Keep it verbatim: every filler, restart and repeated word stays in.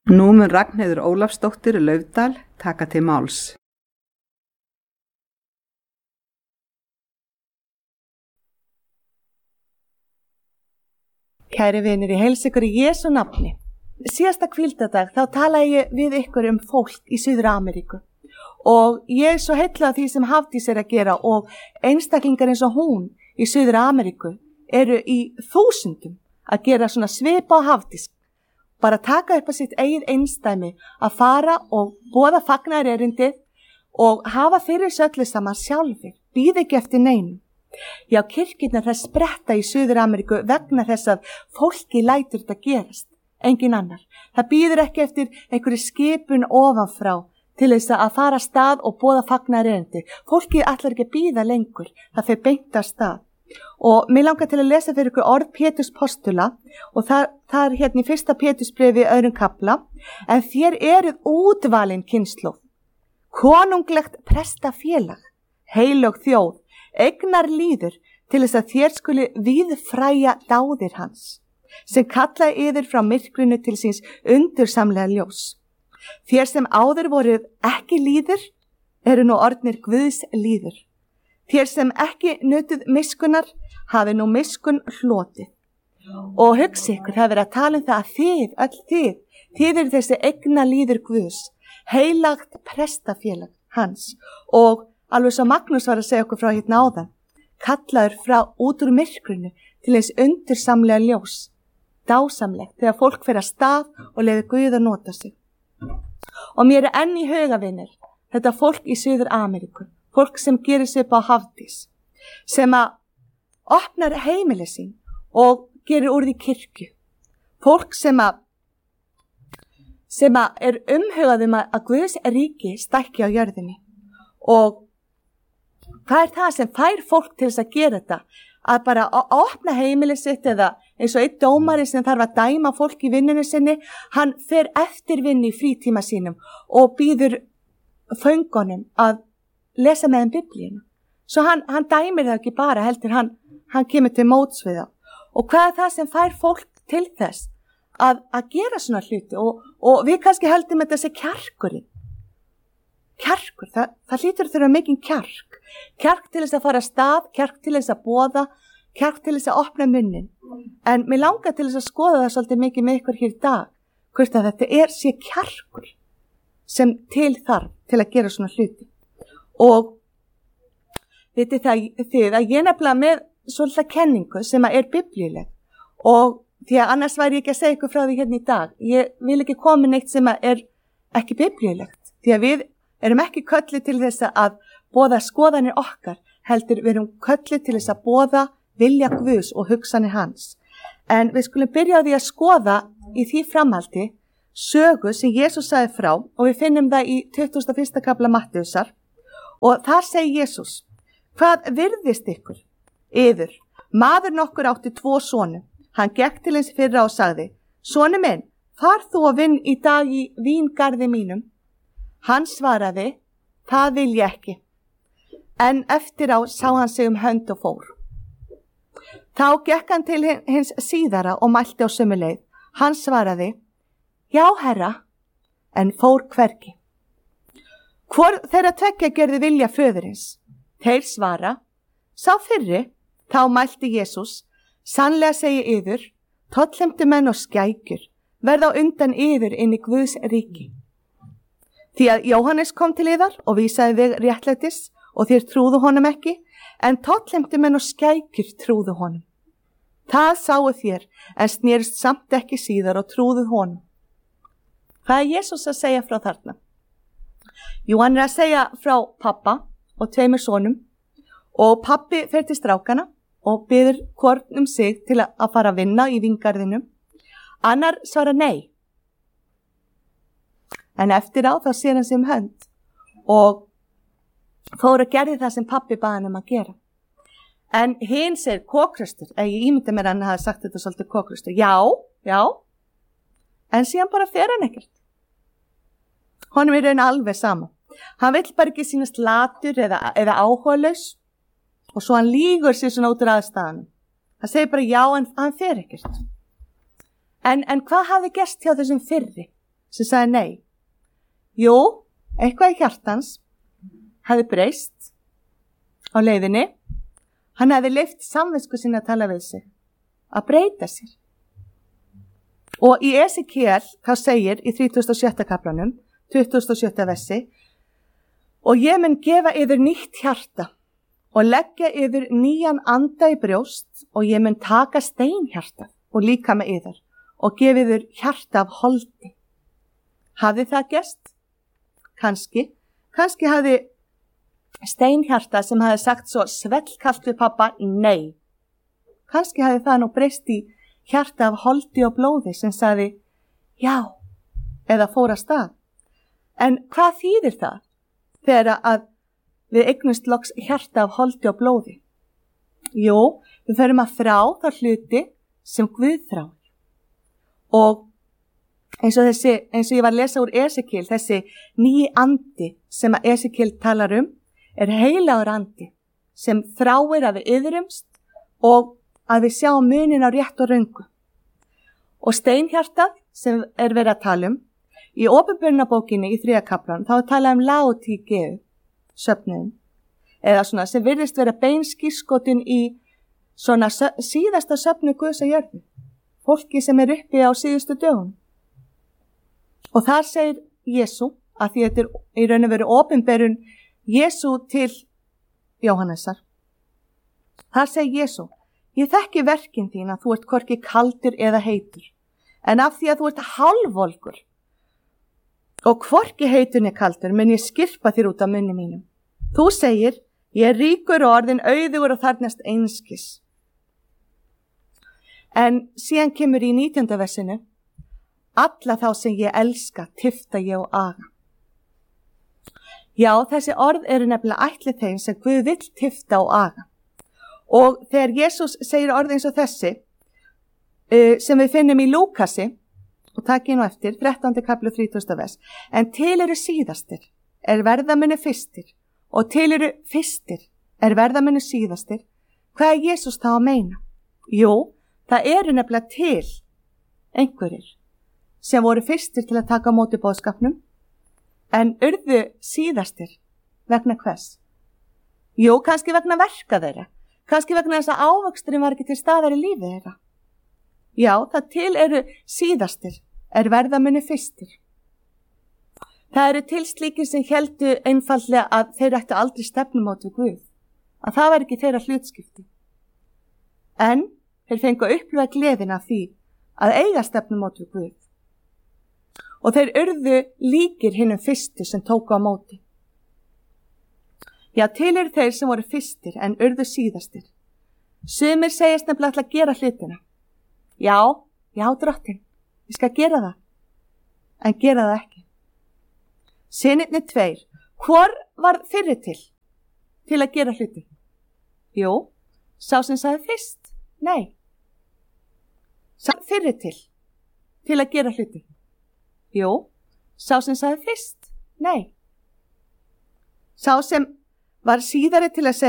Nú mun Ragnheiður Ólafsdóttir Laufdal taka til máls. Kæri vinir, ég heilsa ykkur í Jesú nafni. Síðasta hvíldadag þá talaði ég við ykkur um fólk í Suður-Ameríku og ég er svo heillað því sem Hafdís er að gera og einstaklingar eins og hún í Suður-Ameríku eru í þúsundum að gera svona svipa á Hafdís. Bara taka upp að sitt eigið einstæmi að fara og boða fagnaðarerindið og hafa fyrir þessu öllu saman sjálfir, bíða ekki eftir neinum. Já, kirkjurnar þær spretta í Suður-Ameríku vegna þess að fólki lætur þetta gerast, engin annar. Það bíður ekki eftir einhverju skipun ofanfrá til þess að fara af stað og boða fagnaðarerindi. Fólki ætlar ekki að bíða lengur, það fer beint af stað. Og mér langar til að lesa fyrir ykkur orð Péturs postula og það, það er hérna í fyrsta Pétursbréfi öðrum kafla. En þér eruð útvalin kynslóð, konunglegt prestafélag, heilög þjóð, eignar líður til þess að þér skuli víðfræja dáðir hans, sem kallaði yður frá myrkrinu til síns undursamlega ljós. Þér sem áður voruð ekki líður, eru nú orðnir Guðs líður. Þér sem ekki nutuð miskunnar, hafi nú miskun hlotið. Og hugsi ykkur, það er verið að tala um það að þið, öll þið, þið eru þessi eigna líður Guðs, heilagt prestafélag hans. Og alveg svo Magnús var að segja okkur frá hérna áðan, kallaður frá út úr myrkrinu til eins undursamlega ljós, dásamlegt, þegar fólk fer að stað og leiði Guð að nota sig. Og mér er enn í hugavinir, þetta fólk í Suður-Ameríku, fólk sem gerir sig upp á Hafdís, sem að opnar heimili sín og gerir úr því kirkju. Fólk sem að, sem að er umhugað um að Guðs ríki stækki á jörðinni. Og hvað er það sem fær fólk til þess að gera þetta? Að bara að opna heimili sitt eða eins og einn dómari sem þarf að dæma fólk í vinnunni sinni, hann fer eftir vinnu í frítíma sínum og býður föngunum að lesa með þeim biblíuna. Svo hann, hann dæmir það ekki bara, heldur hann, hann kemur til móts við það. Og hvað er það sem fær fólk til þess að, að gera svona hluti? Og, og við kannski heldum þetta sé kjarkurinn. Kjarkur, það, það hlýtur þurfa mikinn kjark. Kjark til þess að fara að stað, kjark til þess að boða, kjark til þess að opna munnin. En mér langar til þess að skoða það svolítið mikið með ykkur hér í dag. Hvort að þetta er sé kjarkur sem til þarf til að gera svona hluti. Og vitið það þið að ég nefnilega með svolítið kenningu sem er biblíuleg og því að annars væri ég ekki að segja ykkur frá því hérna í dag. Ég vil ekki koma neitt sem er ekki biblíulegt því að við erum ekki kölluð til þess að boða skoðanir okkar, heldur við erum kölluð til þess að boða vilja Guðs og hugsanir hans. En við skulum byrja á því að skoða í því framhaldi sögu sem Jesús sagði frá og við finnum það í tuttugasta og fyrsta kafla Mattheusar. Og þar segir Jesús, hvað virðist ykkur? Yður, maður nokkur átti tvo sonu. Hann gekk til hins fyrra og sagði, sonu minn, far þú og vinn í dag í víngarði mínum. Hann svaraði, það vil ég ekki. En eftir á sá hann sig um hönd og fór. Þá gekk hann til hins síðara og mælti á sömu leið. Hann svaraði, já herra, en fór hvergi. Hvor þeirra tveggja gerði vilja föðurins? Þeir svara, sá fyrri, þá mælti Jesús, sannlega segi yður, tollheimtu menn og skækjur, verða á undan yður inn í Guðs ríki. Því að Jóhannes kom til yðar og vísaði þig réttlætis og þér trúðu honum ekki, en tollheimtu menn og skækjur trúðu honum. Það sáu þér, en snerist samt ekki síðar og trúðu honum. Hvað er Jesús að segja frá þarna? Jú, hann er að segja frá pappa og tveimur sonum og pappi fer til strákana og biður hvorn um sig til að fara að vinna í víngarðinum. Annar svara nei. En eftir á þá sér hann sig um hönd og fór að gerði það sem pappi baði hann um að gera. En hinn segir kókröstur, eða ég ímynda mér hann hafi sagt þetta svolítið kókröstur. Já, já, en síðan bara fer hann ekkert. Honum er raun alveg sama. Hann vill bara ekki sýnast latur eða, eða áhugalaus og svo hann lýgur sér svona út úr aðstæðanum. Hann segir bara já en hann fer ekkert. En, en hvað hafði gerst hjá þessum fyrri sem sagði nei. Jú, eitthvað í hjartans hefði breyst á leiðinni. Hann hefði leyft samvisku sinni að tala við sig, að breyta sér. Og í Esekiel þá segir í þrítugasta og sjötta kaflanum, tuttugasta og sjötta versi, og ég mun gefa yfir nýtt hjarta og leggja yfir nýjan anda í brjóst og ég mun taka steinhjarta og líka með yfir og gefa yfir hjarta af holdi. Hafði það gerst? Kanski. Kanski hafði steinhjarta sem hafði sagt svo svellkalt við pappa, nei. Kanski hafði það nú breyst í hjarta af holdi og blóði sem sagði já, eða fór að stað. En hvað þýðir það þegar að við eignumst loks hjarta af holdi og blóði? Jú, við förum að þrá þá hluti sem Guð þráir. Og eins og, þessi, eins og ég var að lesa úr Esekiel, þessi nýji andi sem að Esekiel talar um, er heilagur andi sem þráir að við yðrumst og að við sjáum munin á rétt og röngu. Og steinhjartað sem er verið að tala um, í Opinberunarbókinni í þriðja kaflan, þá er talað um Laodíkeu, söfnuðin, eða svona sem virðist vera beinskírskotun í svona síðasta söfnu Guðs á jörðu, fólki sem er uppi á síðustu dögum. Og þar segir Jesú, að því þetta er í raun og veru opinberun Jesú til Jóhannesar. Þar segir Jesú, ég þekki verkin þín að þú ert hvorki kaldur eða heitur, en af því að þú ert hálfvolgur og hvorki heitur ne kaldur mun ég skirpa þér út af munni mínum. Þú segir, ég er ríkur og orðin auðugur og þarnast einskis. En síðan kemur í nítjánda versinu, alla þá sem ég elska, tifta ég og aga. Já, þessi orð eru nefnilega ætlið þeim sem Guð vill tifta og aga. Og þegar Jesús segir orð eins og þessi, uh, sem við finnum í Lúkasi, og takk ég nú eftir, þrettándi kafli þrítugasta vers, en til eru síðastir, er verða muni fyrstir, og til eru fyrstir, er verða muni síðastir, hvað er Jesús þá að meina? Jú, það eru nefnilega til einhverjir sem voru fyrstir til að taka á móti boðskapnum, en urðu síðastir vegna hvers? Jú, kannski vegna verka þeirra, kannski vegna þess að ávöxturinn var ekki til staðar í lífi þeirra. Já, það til eru síðastir, er verða muni fyrstir. Það eru til slíkir sem héldu einfaldlega að þeir ættu aldrei stefnumót við Guð, að það var ekki þeirra hlutskipti. En þeir fengu að upplifa gleðina af því að eiga stefnumót við Guð. Og þeir urðu líkir hinnum fyrstu sem tóku á móti. Já, til eru þeir sem voru fyrstir en urðu síðastir. Sumir segjast nefnilega ætla að gera hlutina. Já, já, drottin, ég skal gera það, en gera það ekki. Synirnir tveir, hvor var fyrri til, til að gera hluti? Jú, sá sem sagði fyrst, nei. Sá fyrri til, til að gera hluti? Jú, sá sem sagði fyrst, nei. Sá sem var síðari til að segja